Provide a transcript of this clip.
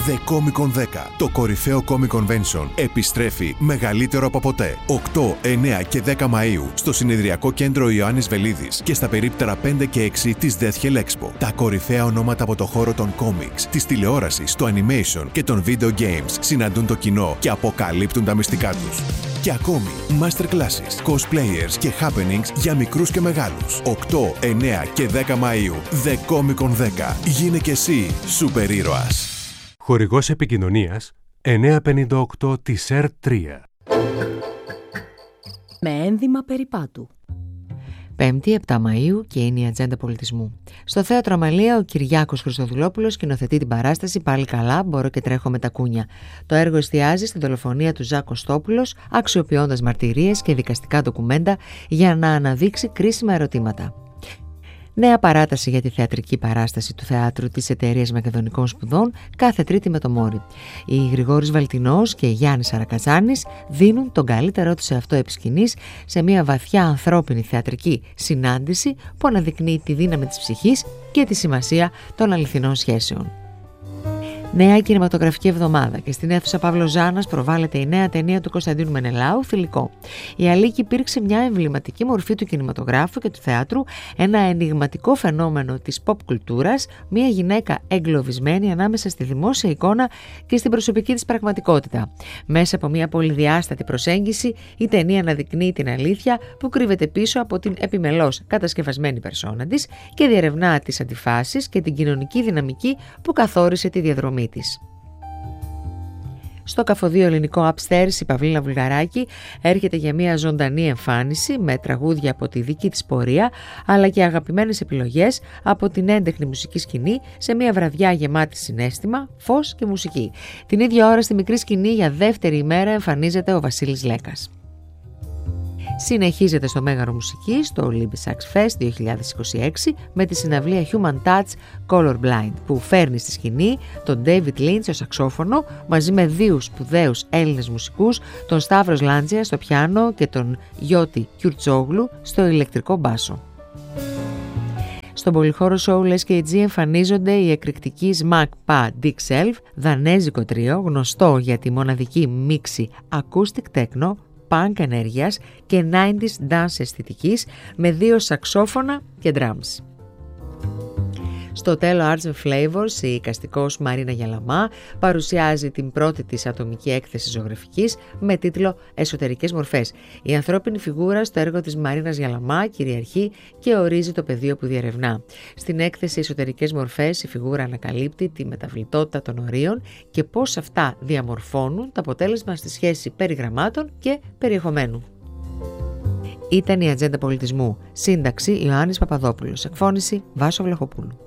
The Comic Con 10. Το κορυφαίο Comic Convention επιστρέφει μεγαλύτερο από ποτέ. 8, 9 και 10 Μαΐου στο συνεδριακό κέντρο Ιωάννης Βελίδης και στα περίπτερα 5 και 6 της Death Hell Expo. Τα κορυφαία ονόματα από το χώρο των comics, της τηλεόρασης, του animation και των video games συναντούν το κοινό και αποκαλύπτουν τα μυστικά τους. Και ακόμη, masterclasses, cosplayers και happenings για μικρούς και μεγάλους. 8, 9 και 10 Μαΐου. The Comic Con 10. Γίνε και εσύ σούπερ ήρωας. Χορηγός επικοινωνίας 958 της ΕΡΤ3. Με ένδυμα περιπάτου. 5η 7 Μαΐου και είναι η Ατζέντα Πολιτισμού. Στο Θέατρο Αμαλία ο Κυριάκος Χριστοδουλόπουλος σκηνοθετεί την παράσταση «Πάλι καλά, μπορώ και τρέχω με τα κούνια». Το έργο εστιάζει στην δολοφονία του Ζακ Κωστόπουλος, αξιοποιώντας μαρτυρίες και δικαστικά ντοκουμέντα για να αναδείξει κρίσιμα ερωτήματα. Νέα παράταση για τη θεατρική παράσταση του θεάτρου της Εταιρείας Μακεδονικών Σπουδών κάθε Τρίτη με το Μόρι. Οι Γρηγόρης Βαλτινός και Γιάννης Αρακατζάνης δίνουν τον καλύτερό τους σε αυτό επί σκηνής σε μια βαθιά ανθρώπινη θεατρική συνάντηση που αναδεικνύει τη δύναμη της ψυχής και τη σημασία των αληθινών σχέσεων. Νέα κινηματογραφική εβδομάδα και στην αίθουσα Παύλος Ζάνας προβάλλεται η νέα ταινία του Κωνσταντίνου Μενελάου, Θηλυκό. Η Αλίκη υπήρξε μια εμβληματική μορφή του κινηματογράφου και του θεάτρου, ένα ενιγματικό φαινόμενο της pop κουλτούρας, μια γυναίκα εγκλωβισμένη ανάμεσα στη δημόσια εικόνα και στην προσωπική της πραγματικότητα. Μέσα από μια πολυδιάστατη προσέγγιση, η ταινία αναδεικνύει την αλήθεια που κρύβεται πίσω από την επιμελώς κατασκευασμένη περσόνα της και διερευνά τις αντιφάσεις και την κοινωνική δυναμική που καθόρισε τη διαδρομή της. Στο Καφοδείο Ελληνικό Upstairs η Παυλίνα Βουλγαράκη έρχεται για μια ζωντανή εμφάνιση με τραγούδια από τη δική της πορεία αλλά και αγαπημένες επιλογές από την έντεχνη μουσική σκηνή σε μια βραδιά γεμάτη συναίσθημα, φως και μουσική. Την ίδια ώρα στη μικρή σκηνή για δεύτερη ημέρα εμφανίζεται ο Βασίλης Λέκας. Συνεχίζεται στο Μέγαρο Μουσικής, το Olympic Sax Fest 2026 με τη συναυλία Human Touch Colorblind που φέρνει στη σκηνή τον David Lynch στο σαξόφωνο μαζί με δύο σπουδαίους Έλληνες μουσικούς, τον Σταύρος Λάντζια στο πιάνο και τον Γιώτη Κιουρτσόγλου στο ηλεκτρικό μπάσο. Στον πολυχώρο show Les KG εμφανίζονται οι εκρηκτικοί Smack Pa Dick Self, δανέζικο τρίο γνωστό για τη μοναδική μίξη acoustic techno, punk ενέργειας και 90s dance αισθητικής με δύο σαξόφωνα και drums. Στο τέλο Arts and Flavors η εικαστικός Μαρίνα Γιαλαμά παρουσιάζει την πρώτη της ατομική έκθεση ζωγραφικής με τίτλο «Εσωτερικές μορφές». Η ανθρώπινη φιγούρα στο έργο της Μαρίνας Γιαλαμά κυριαρχεί και ορίζει το πεδίο που διερευνά. Στην έκθεση «Εσωτερικές μορφές» η φιγούρα ανακαλύπτει τη μεταβλητότητα των ορίων και πώς αυτά διαμορφώνουν το αποτέλεσμα στη σχέση περιγραμμάτων και περιεχομένου. Ήταν η Ατζέντα Πολιτισμού. Σύνταξη Ιωάννης Παπαδόπουλος. Εκφώνηση Βάσο Βλαχοπούλου.